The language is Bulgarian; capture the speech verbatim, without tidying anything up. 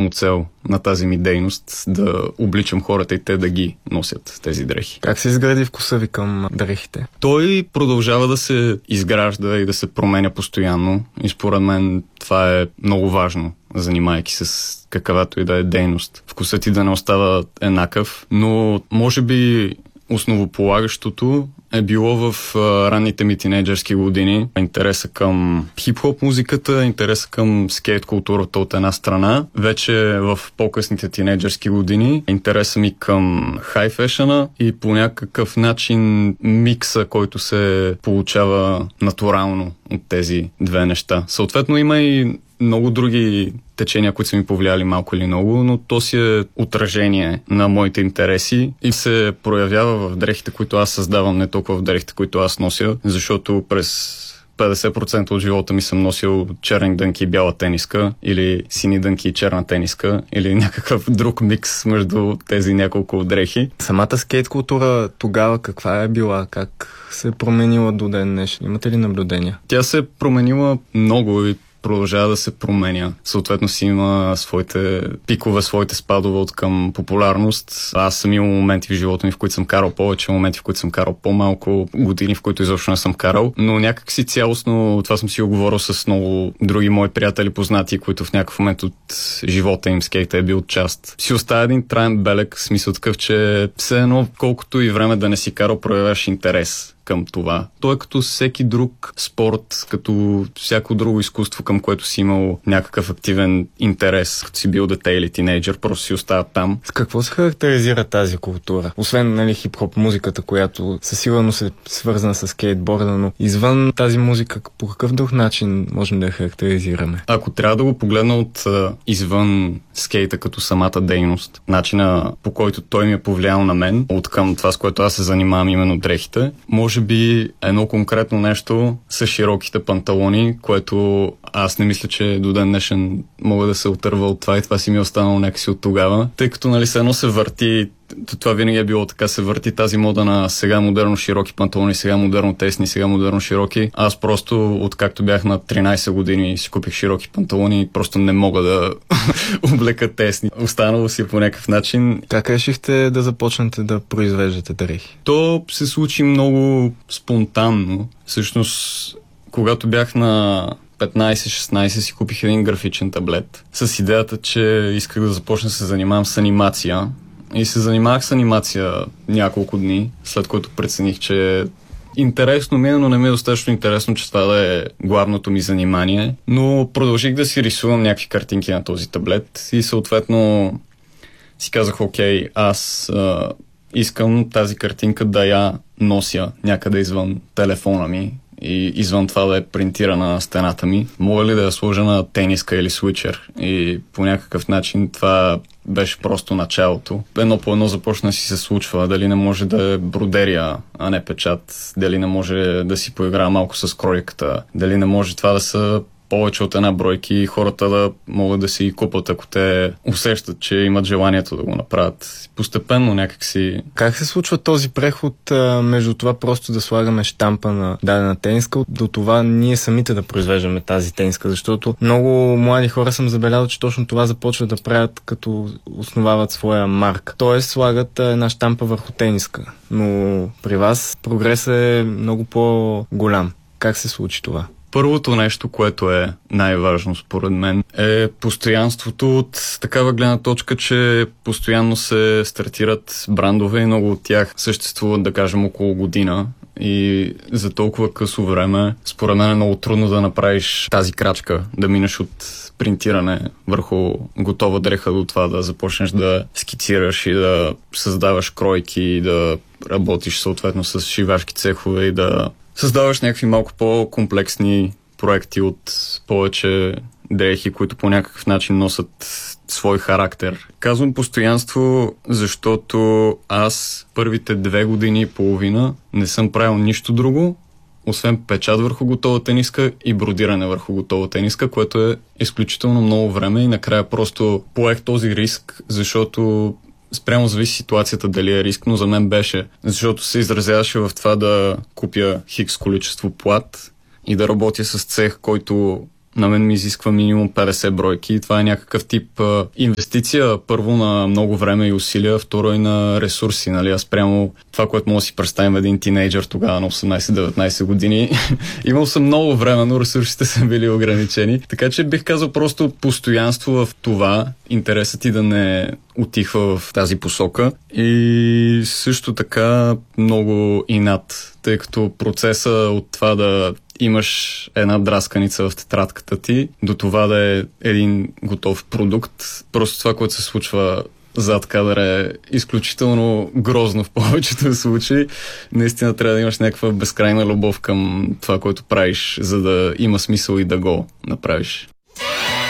самоцел на тази ми дейност да обличам хората и те да ги носят тези дрехи. Как се изгради вкуса ви към дрехите? Той продължава да се изгражда и да се променя постоянно и според мен това е много важно, занимайки се с каквато и да е дейност. Вкусът ти да не остава еднакъв, но може би основополагащото е било в а, ранните ми тинейджърски години. Интереса към хип-хоп музиката, интереса към скейт културата от една страна. Вече в по-късните тинейджърски години интереса ми към хай фешъна и по някакъв начин микса, който се получава натурално от тези две неща. Съответно има и много други течения, които са ми повлияли малко или много, но то си е отражение на моите интереси и се проявява в дрехите, които аз създавам, не толкова в дрехите, които аз нося, защото през петдесет процента от живота ми съм носил черни дънки и бяла тениска, или сини дънки и черна тениска, или някакъв друг микс между тези няколко дрехи. Самата скейт култура тогава каква е била? Как се е променила до ден днешен? Имате ли наблюдения? Тя се е променила много и продължава да се променя. Съответно си има своите пикове, своите спадове от към популярност. Аз съм имал моменти в живота ми, в които съм карал повече, моменти, в които съм карал по-малко, години, в които изобщо не съм карал. Но някак си цялостно, това съм си оговорил с много други мои приятели, познати, които в някакъв момент от живота им скейта е бил част. Си оставя един траен белег, смисъл такъв, че все едно, колкото и време да не си карал, проявяваш интерес към това. Той е като всеки друг спорт, като всяко друго изкуство, към което си имал някакъв активен интерес, като си бил дете или тинейджър, просто си остава там. С какво се характеризира тази култура? Освен, нали, хип-хоп музиката, която със сигурност е свързана с скейтборда, но извън тази музика, по какъв друг начин можем да я характеризираме? Ако трябва да го погледна от uh, извън скейта като самата дейност, начина по който той ми е повлиял на мен, от към това, с което аз се занимавам, именно дрехите, може би едно конкретно нещо са широките панталони, което аз не мисля, че до ден днешен мога да се отърва от това и това си ми е останало някакси от тогава. Тъй като, нали, се едно се върти, това винаги е било така, се върти тази мода на сега модерно широки панталони, сега модерно тесни, сега модерно широки. Аз просто, откакто бях на тринайсет години, си купих широки панталони и просто не мога да облека тесни. Останало си по някакъв начин. Как решихте да започнете да произвеждате дрехи? То се случи много спонтанно. Всъщност, когато бях на петнайсет-шестнайсет си купих един графичен таблет с идеята, че исках да започна да се занимавам с анимация. И се занимавах с анимация няколко дни, след което прецених, че интересно ми е, но не ми е достатъчно интересно, че това да е главното ми занимание. Но продължих да си рисувам някакви картинки на този таблет и съответно си казах, окей, аз а, искам тази картинка да я нося някъде извън телефона ми и извън това да е принтирана на стената ми. Мога ли да я сложа на тениска или свичер? И по някакъв начин това беше просто началото. Едно по едно започна да си се случва. Дали не може да е бродерия, а не печат. Дали не може да си поиграя малко с кройката. Дали не може това да са повече от една бройки и хората да могат да си ги купат, ако те усещат, че имат желанието да го направят. Постепенно някакси. Как се случва този преход а, между това просто да слагаме щампа на дадена тениска до това ние самите да произвеждаме тази тениска? Защото много млади хора съм забелязал, че точно това започват да правят, като основават своя марка. Тоест слагат а, една щампа върху тениска. Но при вас прогресът е много по-голям. Как се случи това? Първото нещо, което е най-важно според мен, е постоянството от такава гледна точка, че постоянно се стартират брандове и много от тях съществуват, да кажем, около година. И за толкова късо време, според мен е много трудно да направиш тази крачка, да минеш от принтиране върху готова дреха до това да започнеш да скицираш и да създаваш кройки и да работиш съответно с шивашки цехове и да създаваш някакви малко по-комплексни проекти от повече дрехи, които по някакъв начин носят свой характер. Казвам постоянство, защото аз първите две години и половина не съм правил нищо друго, освен печат върху готова тениска и бродиране върху готова тениска, което е изключително много време и накрая просто поех този риск, защото спрямо зависи ситуацията дали е риск, но за мен беше, защото се изразяваше в това да купя хикс количество плат и да работя с цех, който на мен ми изисква минимум петдесет бройки. Това е някакъв тип а, инвестиция, първо на много време и усилия, второ и на ресурси. Нали? Аз прямо това, което мога да си представим един тинейджър тогава на осемнайсет-деветнайсет години, имал съм много време, но ресурсите са били ограничени. Така че бих казал просто постоянство в това, интересът ти да не отихва в тази посока и също така много инат, тъй като процеса от това да имаш една драсканица в тетрадката ти до това да е един готов продукт, просто това, което се случва зад кадъра е изключително грозно в повечето случаи. Наистина трябва да имаш някаква безкрайна любов към това, което правиш, за да има смисъл и да го направиш.